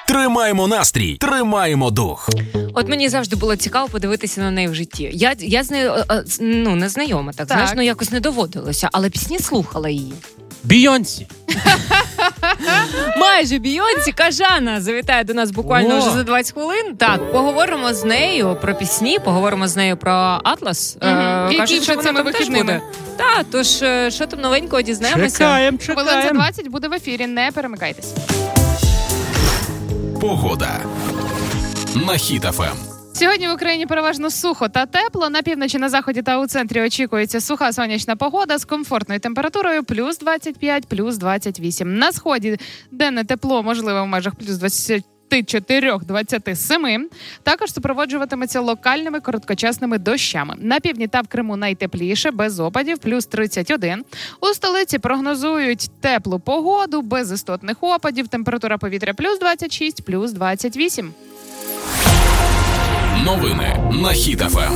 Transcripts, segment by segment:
Тримаємо настрій, тримаємо дух. От мені завжди було цікаво подивитися на неї в житті. Я з нею, не знайома, так. Знаєш, якось не доводилося, але пісні слухала її. Бійонсі. Майже Бійонсі. Кажана завітає до нас буквально вже за 20 хвилин. Так, поговоримо з нею про пісні, поговоримо з нею про Атлас. Який вже цими вихідними. Так, тож що там новенького дізнаємося. Чекаємо. Хвилин за 20 буде в ефірі, не перемикайтесь. Погода на Хіт ФМ. Сьогодні в Україні переважно сухо та тепло. На півночі, на заході та у центрі очікується суха сонячна погода з комфортною температурою плюс 25, плюс 28. На сході денне тепло, можливо, в межах плюс 24-27. Також супроводжуватиметься локальними короткочасними дощами. На півдні та в Криму найтепліше, без опадів, плюс 31. У столиці прогнозують теплу погоду, без істотних опадів. Температура повітря плюс 26, плюс 28. Новини на Хіт ФМ.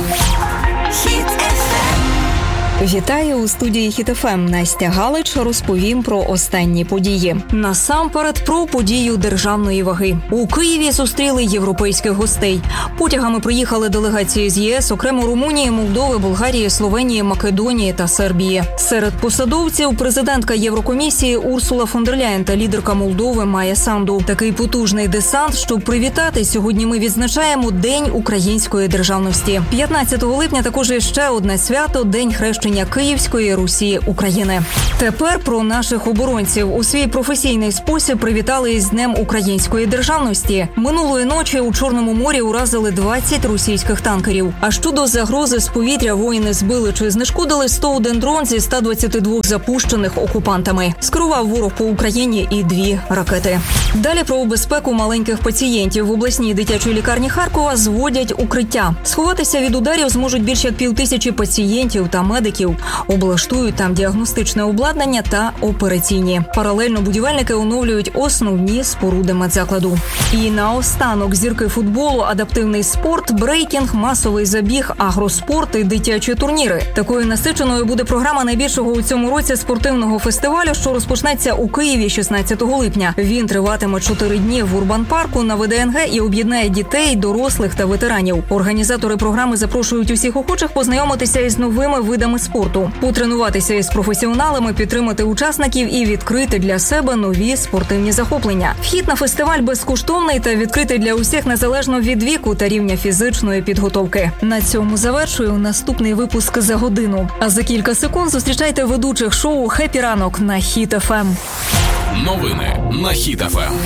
Вітаю у студії Хіт ФМ. Настя Галич розповім про останні події. Насамперед про подію державної ваги. У Києві зустріли європейських гостей. Потягами приїхали делегації з ЄС, окремо Румунії, Молдови, Болгарії, Словенії, Македонії та Сербії. Серед посадовців президентка Єврокомісії Урсула фон дер Ляєн та лідерка Молдови Майя Санду. Такий потужний десант, щоб привітати, сьогодні ми відзначаємо День української державності. 15 липня також є ще одне свято – День хрещення Київської Русі України. Тепер про наших оборонців. У свій професійний спосіб привітали із Днем української державності. Минулої ночі у Чорному морі уразили 20 російських танкерів. А щодо загрози з повітря, воїни збили чи знешкодили 101 дрон зі 122 запущених окупантами. Скерував ворог по Україні і 2 ракети. Далі про безпеку маленьких пацієнтів. В обласній дитячій лікарні Харкова зводять укриття. Сховатися від ударів зможуть більше як 5000 пацієнтів та медиків. Облаштують там діагностичне обладнання та операційні. Паралельно будівельники оновлюють основні споруди медзакладу. І наостанок зірки футболу, адаптивний спорт, брейкінг, масовий забіг, агроспорт і дитячі турніри. Такою насиченою буде програма найбільшого у цьому році спортивного фестивалю, що розпочнеться у Києві 16 липня. Він триватиме 4 дні в Урбан-парку на ВДНГ і об'єднає дітей, дорослих та ветеранів. Організатори програми запрошують усіх охочих познайомитися із новими видами спорту, потренуватися із професіоналами, підтримати учасників і відкрити для себе нові спортивні захоплення. Вхід на фестиваль безкоштовний та відкритий для усіх незалежно від віку та рівня фізичної підготовки. На цьому завершую наступний випуск за годину. А за кілька секунд зустрічайте ведучих шоу «Хеппі ранок» на Хіт ФМ. Новини на Хіт ФМ.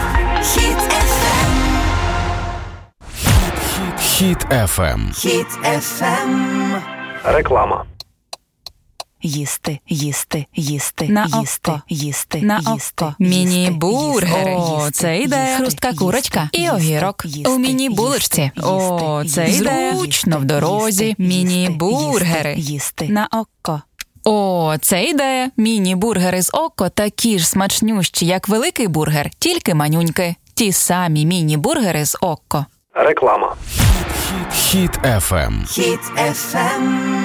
Хіт ФМ. Хіт ФМ. Реклама. Їсти. На їсти. На око. Міні-бургер. О, це ідея. Хрустка курочка і огірок. У міні-булочці. О, це ідея. Зручно в дорозі. Міні-бургери. На око. О, це ідея. Міні-бургери з око такі ж смачнющі, як великий бургер, тільки манюньки. Ті самі міні-бургери з око. Реклама. Хіт ФМ. Хіт ФМ.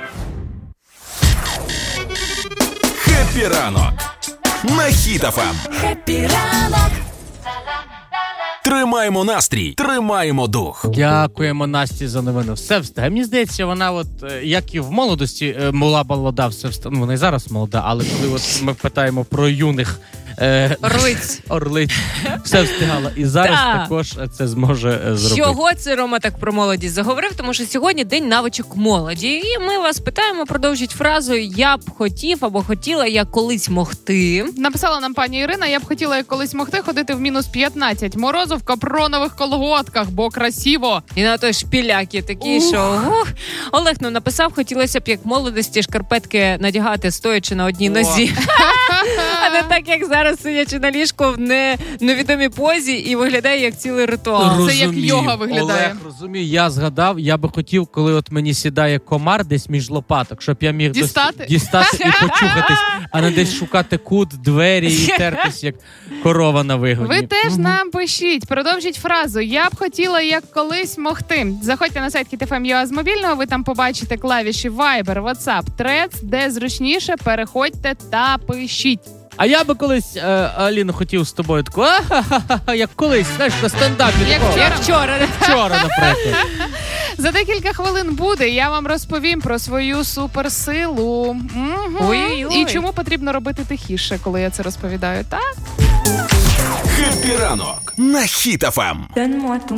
Хеппі ранок на Хіт ФМ. Хеппі ранок. Тримаємо настрій, тримаємо дух. Дякуємо Насті за новину. Все встигає. Мені здається, вона от, як і в молодості, була молода, все встигає. Ну, вона і зараз молода, але коли от ми питаємо про юних орлиць, все встигала. І зараз також це зможе зробити. Чого це Рома так про молодість заговорив? Тому що сьогодні день навичок молоді. І ми вас питаємо, продовжіть фразу «Я б хотів або хотіла, як колись могти». Написала нам пані Ірина: я б хотіла як колись могти ходити в мінус 15 морозу в капронових колготках, бо красиво. І на той шпіляки такі, що Олег нам написав, хотілося б як в молодості шкарпетки надягати стоячи на одній нозі. А не так, як зараз, сидячи на ліжку в невідомій позі і виглядає як цілий ритуал. Це як йога виглядає. Олег, розумію, я згадав, я би хотів, коли от мені сідає комар десь між лопаток, щоб я міг дістати і почухатись, а не десь шукати кут, двері і тертись, як корова на вигоні. Ви теж нам пишіть, продовжіть фразу «Я б хотіла як колись могти». Заходьте на сайт HitFM.ua з мобільного, ви там побачите клавіші Viber, WhatsApp, Threads, де зручніше, переходьте та пишіть. А я би колись, Аліно, хотів з тобою таку, як колись, знаєш, на стендапі. Як такого. вчора. Вчора, наприклад. За декілька хвилин буде, я вам розповім про свою суперсилу. Ой-ой-ой. І чому потрібно робити тихіше, коли я це розповідаю, так? Хеппі ранок на Хіт ФМ.